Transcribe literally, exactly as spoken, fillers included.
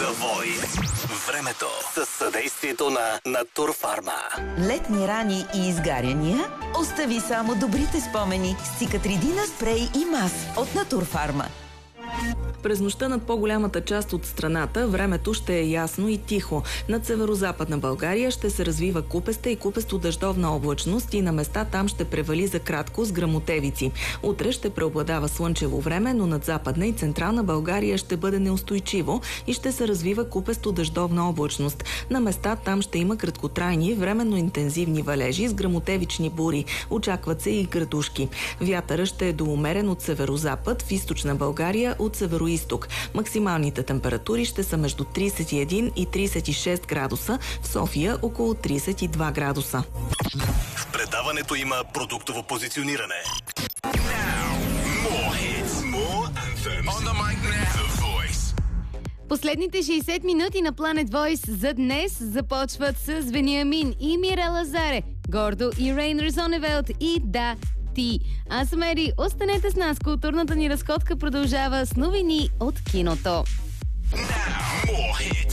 The Voice. Времето със съдействието на Натурфарма. Летни рани и изгаряния? Остави само добрите спомени с Циcatrидина спрей и мас от Натурфарма. През нощта над по-голямата част от страната времето ще е ясно и тихо. Над северо-западна България ще се развива купеста и купесто-дъждовна облачност и на места там ще превали за кратко с гръмотевици. Утре ще преобладава слънчево време, но над западна и централна България ще бъде неустойчиво и ще се развива купесто-дъждовна облачност. На места там ще има краткотрайни, временно интензивни валежи с гръмотевични бури. Очакват се и градушки. Вятъра ще е доумерен от северо-запад, в източна България от северо-изток. Максималните температури ще са между тридесет и един и тридесет и шест градуса, в София около тридесет и два градуса. В предаването има продуктово позициониране. More hits, more anthems. On the mic now. The Voice. Последните шейсет минути на Planet Voice за днес започват с Вениамин и Мирела Заре, Гордо и Рейнер Зоневелт и Да, Ти. Аз съм Ери, останете с нас. Културната ни разходка продължава с новини от киното. Now, more hits.